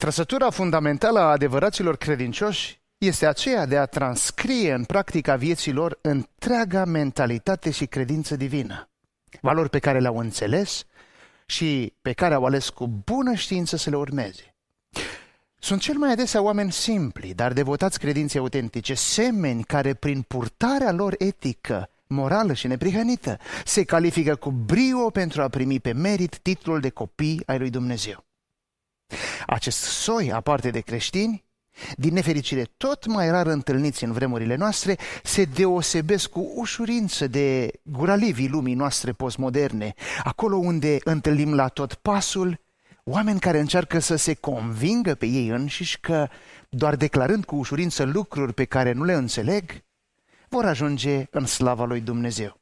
Trăsătura fundamentală a adevăraților credincioși este aceea de a transcrie în practica vieții lor întreaga mentalitate și credință divină, valori pe care le-au înțeles și pe care au ales cu bună știință să le urmeze. Sunt cel mai adesea oameni simpli, dar devotați credinței autentice, semeni care prin purtarea lor etică, morală și neprihănită se califică cu brio pentru a primi pe merit titlul de copii ai lui Dumnezeu. Acest soi aparte de creștini, din nefericire tot mai rar întâlniți în vremurile noastre, se deosebesc cu ușurință de guralivii lumii noastre postmoderne, acolo unde întâlnim la tot pasul oameni care încearcă să se convingă pe ei înșiși că, doar declarând cu ușurință lucruri pe care nu le înțeleg, vor ajunge în slava lui Dumnezeu.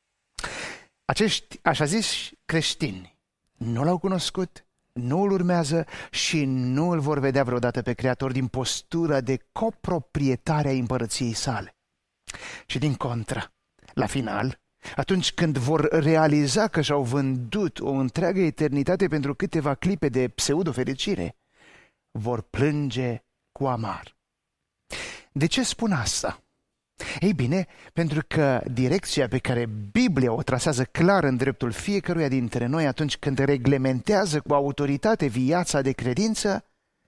Acești așa ziși creștini nu l-au cunoscut, nu îl urmează și nu îl vor vedea vreodată pe Creator din postura de coproprietare a împărăției sale. Și din contră, la final, atunci când vor realiza că și-au vândut o întreagă eternitate pentru câteva clipe de pseudo-fericire, vor plânge cu amar. De ce spun asta? Ei bine, pentru că direcția pe care Biblia o trasează clar în dreptul fiecăruia dintre noi atunci când reglementează cu autoritate viața de credință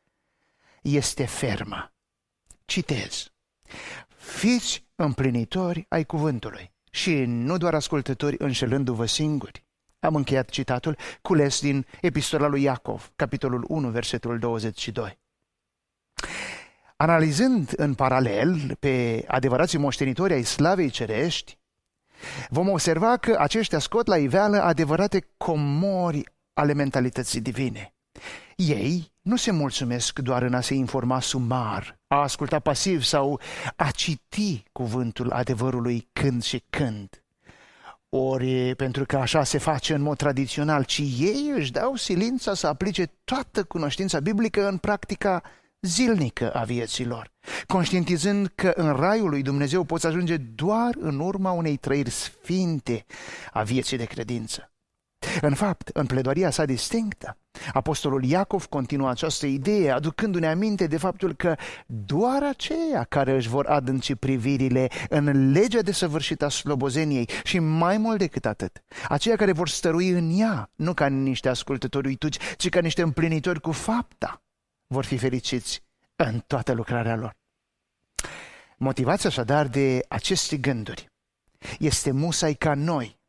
este fermă. Citez: fiți împlinitori ai cuvântului și nu doar ascultători înșelându-vă singuri. Am încheiat citatul cules din Epistola lui Iacov, capitolul 1, versetul 22. Analizând în paralel pe adevărații moștenitori ai slavei cerești, vom observa că aceștia scot la iveală adevărate comori ale mentalității divine. Ei nu se mulțumesc doar în a se informa sumar, a asculta pasiv sau a citi cuvântul adevărului când și când, ori pentru că așa se face în mod tradițional, ci ei își dau silința să aplice toată cunoștința biblică în practica zilnică a vieții lor, conștientizând că în raiul lui Dumnezeu poți ajunge doar în urma unei trăiri sfinte a vieții de credință. În fapt, în pledoaria sa distinctă, apostolul Iacov continuă această idee, aducându-ne aminte de faptul că doar aceia care își vor adânci privirile în legea desăvârșită a slobozeniei și mai mult decât atât, aceia care vor stărui în ea, nu ca niște ascultători uituci, ci ca niște împlinitori cu fapta, vor fi fericiți în toată lucrarea lor. Motivați așadar de aceste gânduri este musai ca noi